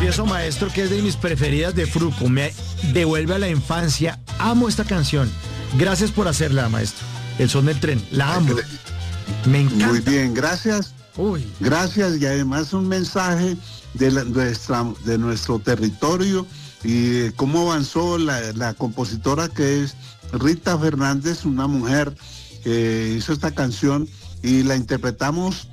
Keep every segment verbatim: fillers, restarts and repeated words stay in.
confieso, maestro, que es de mis preferidas de Fruco. Me devuelve a la infancia. Amo esta canción. Gracias por hacerla, maestro. El son del tren. La amo. Me encanta. Muy bien, gracias. Uy. Gracias, y además un mensaje de, la, nuestra, de nuestro territorio y de cómo avanzó la, la compositora que es Rita Fernández, una mujer que hizo esta canción y la interpretamos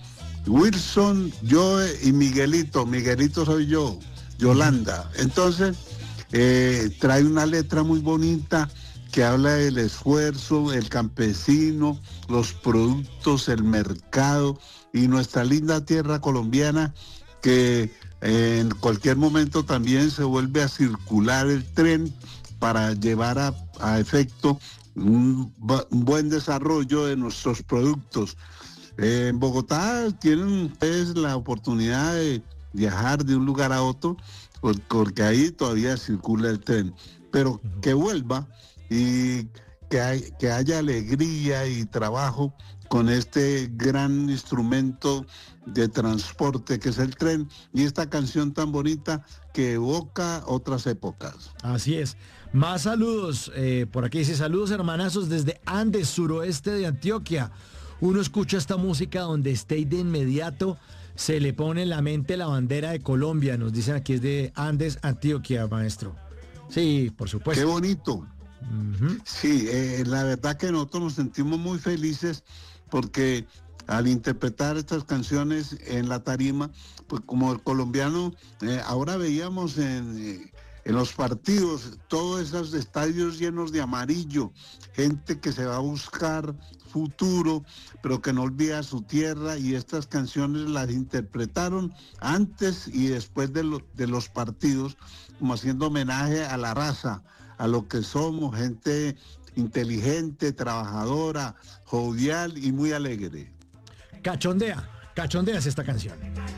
Wilson, yo y Miguelito. Miguelito soy yo, Yolanda. Entonces, eh, trae una letra muy bonita que habla del esfuerzo, el campesino, los productos, el mercado y nuestra linda tierra colombiana, que eh, en cualquier momento también se vuelve a circular el tren para llevar a, a efecto un, un buen desarrollo de nuestros productos. Eh, en Bogotá tienen ustedes la oportunidad de viajar de un lugar a otro, porque ahí todavía circula el tren, pero que vuelva y que, hay, que haya alegría y trabajo con este gran instrumento de transporte que es el tren, y esta canción tan bonita que evoca otras épocas. Así es. Más saludos. Eh, por aquí dice, saludos hermanazos desde Andes, suroeste de Antioquia. Uno escucha esta música donde esté y de inmediato se le pone en la mente la bandera de Colombia. Nos dicen aquí es de Andes, Antioquia, maestro. Sí, por supuesto. Qué bonito. Uh-huh. Sí, eh, la verdad que nosotros nos sentimos muy felices porque al interpretar estas canciones en la tarima, pues como el colombiano, eh, ahora veíamos en, eh, en los partidos todos esos estadios llenos de amarillo, gente que se va a buscar futuro, pero que no olvida su tierra, y estas canciones las interpretaron antes y después de, lo, de los partidos, como haciendo homenaje a la raza, a lo que somos, gente inteligente, trabajadora, jovial y muy alegre. Cachondea, cachondea es esta canción.